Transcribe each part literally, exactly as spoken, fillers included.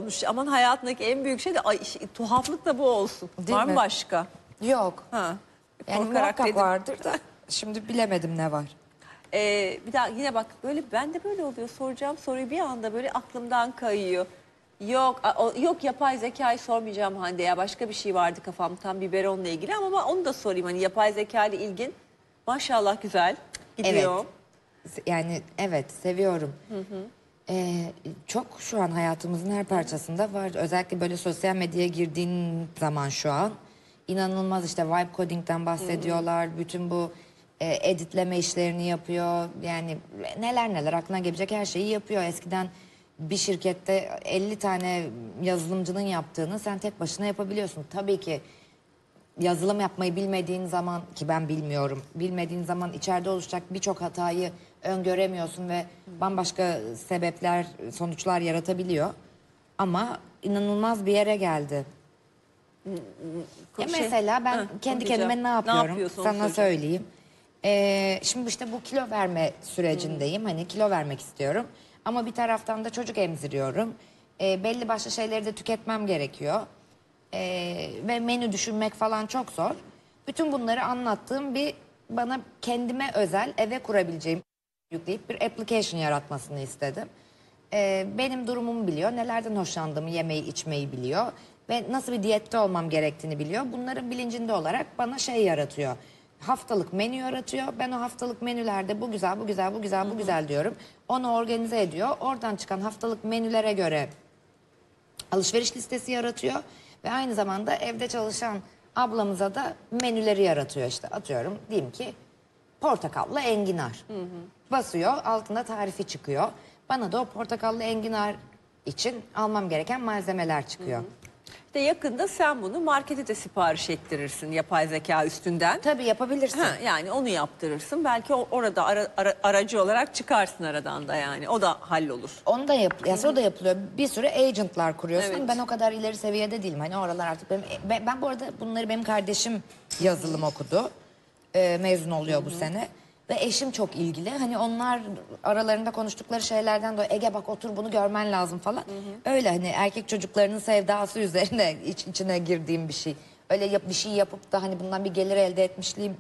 olmuş. Aman hayatındaki en büyük şey de ay, şey, tuhaflık da bu olsun. Değil var mı mi? başka? Yok. Ha. Yani Korkarak muhakkak dedim. vardır da şimdi bilemedim ne var. Ee, bir daha yine bak böyle ben de böyle oluyor. Soracağım soruyu bir anda böyle aklımdan kayıyor. Yok a, o, yok yapay zekayı sormayacağım Hande ya. Başka bir şey vardı kafam tam biberonla ilgili ama ben onu da sorayım. Hani yapay zeka ile ilgin maşallah güzel gidiyor. Evet. Yani evet seviyorum. Hı hı. Ee, çok şu an hayatımızın her parçasında var. Özellikle böyle sosyal medyaya girdiğin zaman şu an inanılmaz işte vibe coding'den bahsediyorlar. Hı hı. Bütün bu e, editleme işlerini yapıyor. Yani neler neler aklına gelecek her şeyi yapıyor. Eskiden bir şirkette elli tane yazılımcının yaptığını sen tek başına yapabiliyorsun. Tabii ki yazılım yapmayı bilmediğin zaman, ki ben bilmiyorum, bilmediğin zaman içeride oluşacak birçok hatayı öngöremiyorsun ve bambaşka sebepler, sonuçlar yaratabiliyor. Ama inanılmaz bir yere geldi. Ya Şey, mesela ben heh, kendi okuyacağım. kendime ne yapıyorum Ne sana söyleyeyim. Ee, şimdi işte bu kilo verme sürecindeyim. Hani kilo vermek istiyorum. Ama bir taraftan da çocuk emziriyorum. Ee, belli başlı şeyleri de tüketmem gerekiyor. Ee, ve menü düşünmek falan çok zor. Bütün bunları anlattığım bir bana kendime özel eve kurabileceğim yükleyip bir application yaratmasını istedim. Ee, benim durumumu biliyor, nelerden hoşlandığımı, yemeği içmeyi biliyor ve nasıl bir diyette olmam gerektiğini biliyor. Bunların bilincinde olarak bana şey yaratıyor. Haftalık menü yaratıyor. Ben o haftalık menülerde bu güzel, bu güzel, bu güzel, bu güzel diyorum. Onu organize ediyor. Oradan çıkan haftalık menülere göre alışveriş listesi yaratıyor. Ve aynı zamanda evde çalışan ablamıza da menüleri yaratıyor işte. Atıyorum diyeyim ki portakallı enginar. Hı hı. Basıyor altında tarifi çıkıyor. Bana da o portakallı enginar için almam gereken malzemeler çıkıyor. Hı hı. İşte yakında sen bunu markete de sipariş ettirirsin yapay zeka üstünden. Tabii yapabilirsin. Ha, yani onu yaptırırsın. Belki o, orada ara, ara, aracı olarak çıkarsın aradan da yani. O da hallolur. Onu da yap, ya o da yapılıyor. Bir sürü agentlar kuruyorsun. Evet. Ben o kadar ileri seviyede değilim. Hani oralar artık benim, ben, ben bu arada bunları benim kardeşim yazılım okudu. Ee, mezun oluyor bu sene. Ve eşim çok ilgili. Hani onlar aralarında konuştukları şeylerden dolayı Ege bak otur bunu görmen lazım falan. Hı hı. Öyle hani erkek çocuklarının sevdası üzerine iç, içine girdiğim bir şey. Öyle yap, bir şey yapıp da hani bundan bir gelir elde etmişliğim.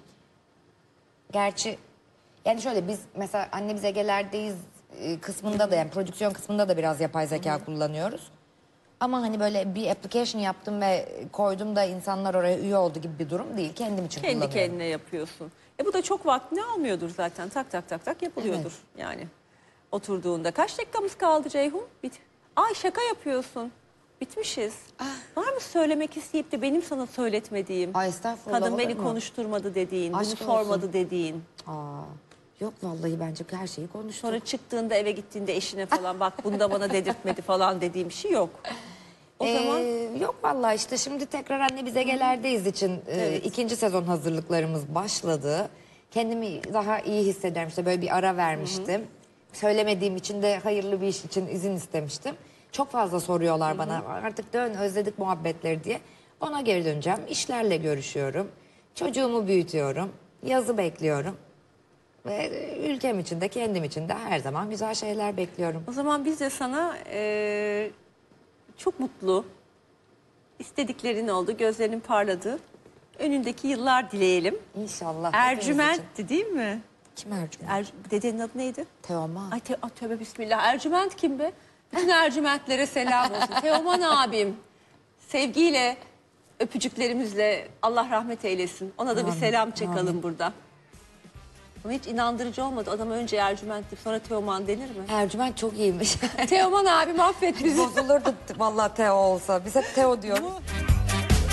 Gerçi yani şöyle biz mesela anne biz Ege'lerdeyiz kısmında da yani prodüksiyon kısmında da biraz yapay zeka Hı-hı. kullanıyoruz. Ama hani böyle bir application yaptım ve koydum da insanlar oraya üye oldu gibi bir durum değil. Kendim için Kendi kullanıyorum. Kendi kendine yapıyorsun. E bu da çok vaktini almıyordur zaten. Tak tak tak tak yapılıyordur evet. Yani. Oturduğunda. Kaç dakikamız kaldı Ceyhun? Bit. Ay şaka yapıyorsun. Bitmişiz. Ah. Var mı söylemek isteyip de benim sana söyletmediğim? Ay estağfurullah. Kadın beni konuşturmadı dediğin, Aşk bunu olsun. sormadı dediğin. Aa. Yok vallahi bence her şeyi konuştuk. Sonra çıktığında eve gittiğinde eşine falan bak bunu da bana dedirtmedi falan dediğim bir şey yok. O ee, zaman yok vallahi işte şimdi tekrar anne biz Ege'lerdeyiz için evet. e, ikinci sezon hazırlıklarımız başladı. Kendimi daha iyi hissederim işte böyle bir ara vermiştim. Hı hı. Söylemediğim için de hayırlı bir iş için izin istemiştim. Çok fazla soruyorlar Hı hı. bana artık dön özledik muhabbetleri diye. Ona geri döneceğim. İşlerle görüşüyorum. Çocuğumu büyütüyorum. Yazı bekliyorum. Ve ülkem için de kendim için de her zaman güzel şeyler bekliyorum. O zaman biz de sana e, çok mutlu, istediklerin oldu, gözlerinin parladığı önündeki yıllar dileyelim. İnşallah. Ercüment'ti değil mi? Kim Ercüment? Er, dedenin adı neydi? Teoman. Ay te, a, tövbe bismillah. Ercüment kim be? Bütün Ercümentlere selam olsun. Teoman abim. Sevgiyle, öpücüklerimizle Allah rahmet eylesin. Ona da amin, bir selam çakalım amin. Burada. Ama hiç inandırıcı olmadı. Adam önce Ercüment deyip sonra Teoman denir mi? Ercüment çok iyiymiş. Teoman abim affet bizi. Bozulurdu vallahi Teo olsa. Biz hep Teo diyoruz.